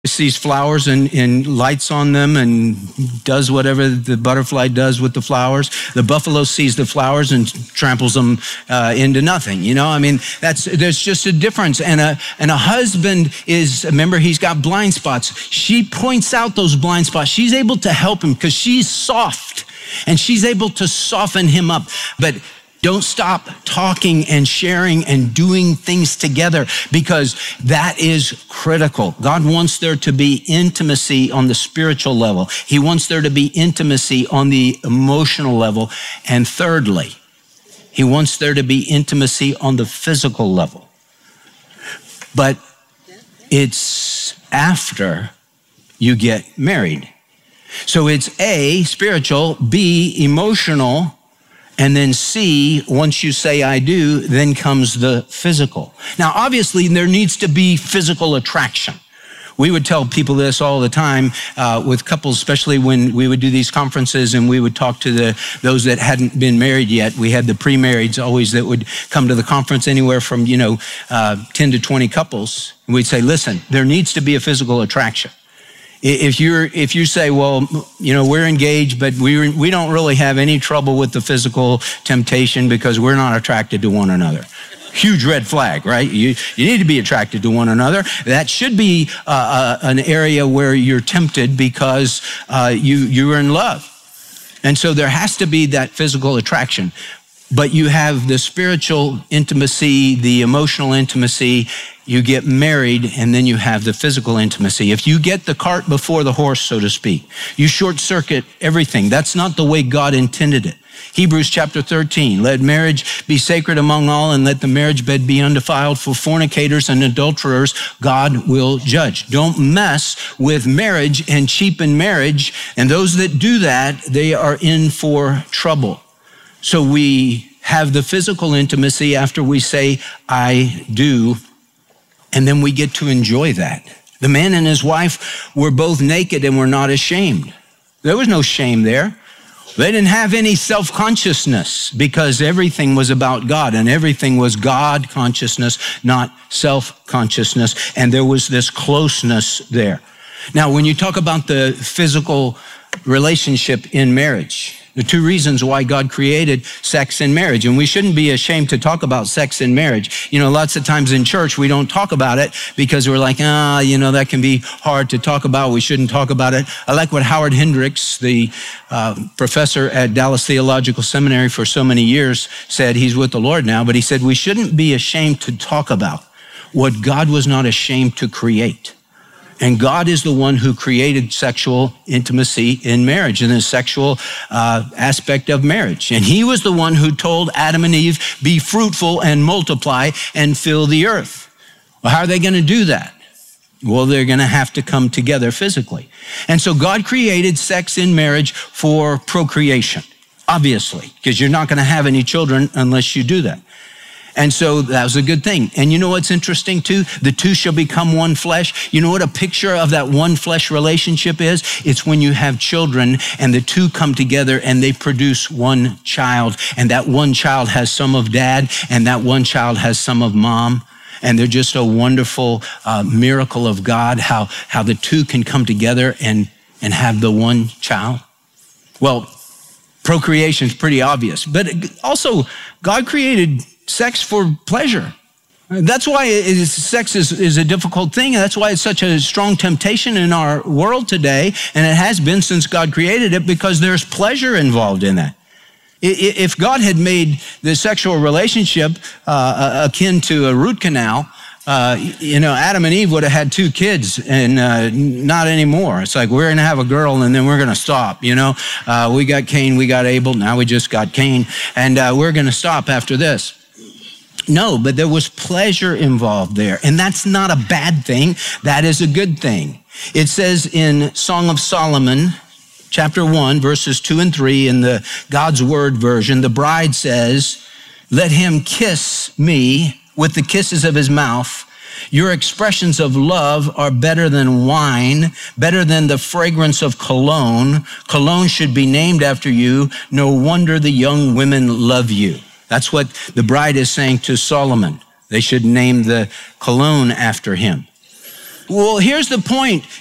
sees flowers and lights on them and does whatever the butterfly does with the flowers. The buffalo sees the flowers and tramples them into nothing. You know, I mean, there's just a difference. And a husband is, remember, he's got blind spots. She points out those blind spots. She's able to help him because she's soft and she's able to soften him up. But don't stop talking and sharing and doing things together, because that is critical. God wants there to be intimacy on the spiritual level. He wants there to be intimacy on the emotional level. And thirdly, he wants there to be intimacy on the physical level. But it's after you get married. So it's A, spiritual, B, emotional, and then C, once you say I do, then comes the physical. Now, obviously, there needs to be physical attraction. We would tell people this all the time with couples, especially when we would do these conferences and we would talk to those that hadn't been married yet. We had the pre-marrieds always that would come to the conference, anywhere from 10 to 20 couples. And we'd say, listen, there needs to be a physical attraction. If you say, well, we're engaged, but we don't really have any trouble with the physical temptation because we're not attracted to one another. Huge red flag, right? You need to be attracted to one another. That should be an area where you're tempted because you're in love. And so there has to be that physical attraction. But you have the spiritual intimacy, the emotional intimacy. You get married, and then you have the physical intimacy. If you get the cart before the horse, so to speak, you short circuit everything. That's not the way God intended it. Hebrews chapter 13, let marriage be sacred among all, and let the marriage bed be undefiled. For fornicators and adulterers, God will judge. Don't mess with marriage and cheapen marriage. And those that do that, they are in for trouble. So we have the physical intimacy after we say, I do, and then we get to enjoy that. The man and his wife were both naked and were not ashamed. There was no shame there. They didn't have any self-consciousness because everything was about God, and everything was God consciousness, not self-consciousness. And there was this closeness there. Now, when you talk about the physical relationship in marriage, the two reasons why God created sex and marriage, and we shouldn't be ashamed to talk about sex and marriage. Lots of times in church, we don't talk about it because we're like, that can be hard to talk about. We shouldn't talk about it. I like what Howard Hendricks, the professor at Dallas Theological Seminary for so many years, said. He's with the Lord now, but he said, we shouldn't be ashamed to talk about what God was not ashamed to create. And God is the one who created sexual intimacy in marriage and the sexual aspect of marriage. And he was the one who told Adam and Eve, be fruitful and multiply and fill the earth. Well, how are they going to do that? Well, they're going to have to come together physically. And so God created sex in marriage for procreation, obviously, because you're not going to have any children unless you do that. And so that was a good thing. And you know what's interesting too? The two shall become one flesh. You know what a picture of that one flesh relationship is? It's when you have children and the two come together and they produce one child. And that one child has some of dad and that one child has some of mom. And they're just a wonderful miracle of God, how the two can come together and have the one child. Well, procreation is pretty obvious, but also God created sex for pleasure. That's why sex is a difficult thing. And that's why it's such a strong temptation in our world today. And it has been since God created it, because there's pleasure involved in that. If God had made the sexual relationship akin to a root canal, Adam and Eve would have had 2 kids, and not anymore. It's like, we're going to have a girl and then we're going to stop. We got Cain, we got Abel, now we just got Cain, and we're going to stop after this. No, but there was pleasure involved there. And that's not a bad thing. That is a good thing. It says in Song of Solomon, chapter 1, verses 2 and 3 in the God's Word version, the bride says, let him kiss me with the kisses of his mouth. Your expressions of love are better than wine, better than the fragrance of cologne. Cologne should be named after you. No wonder the young women love you. That's what the bride is saying to Solomon. They should name the cologne after him. Well, here's the point.